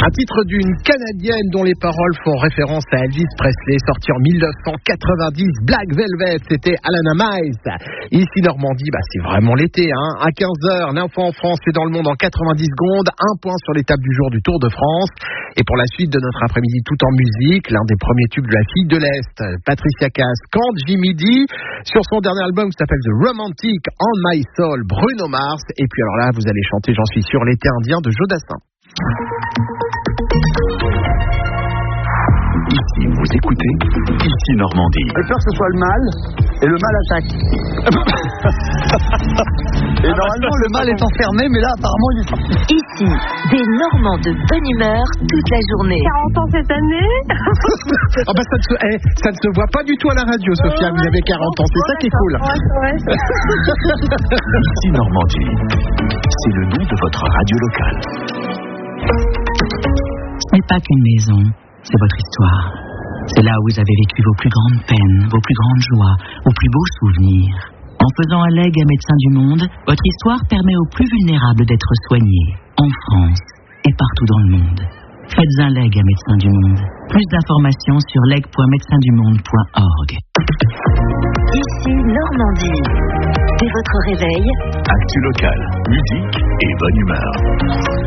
Un titre d'une Canadienne dont les paroles font référence à Elvis Presley, sorti en 1990, Black Velvet, c'était Alana Miles. Ici Normandie, c'est vraiment l'été, à 15h, l'info en France et dans le monde en 90 secondes, un point sur l'étape du jour du Tour de France. Et pour la suite de notre après-midi tout en musique, l'un des premiers tubes de la fille de l'Est, Patricia Cass, quand Jimmy dit, sur son dernier album qui s'appelle The Romantic on My Soul, Bruno Mars. Et puis alors là, vous allez chanter, j'en suis sûr, l'été indien de Jodassin. Ici, vous écoutez, ici Normandie. J'ai peur que ce soit le mal, et le mal attaque. Et normalement, le mal est enfermé, mais là, apparemment, il est sorti. Ici, des Normands de bonne humeur toute la journée. 40 ans cette année. Ça ne se voit pas du tout à la radio, Sophia, vous avez 40 ans, c'est ça qui est cool. Ouais. Ici Normandie, c'est le nom de votre radio locale. Ce n'est pas qu'une maison, c'est votre histoire. C'est là où vous avez vécu vos plus grandes peines, vos plus grandes joies, vos plus beaux souvenirs. En faisant un legs à Médecins du Monde, votre histoire permet aux plus vulnérables d'être soignés, en France et partout dans le monde. Faites un leg à Médecins du Monde. Plus d'informations sur leg.médecindumonde.org. Ici Normandie. Dès votre réveil, Actu local, musique et bonne humeur.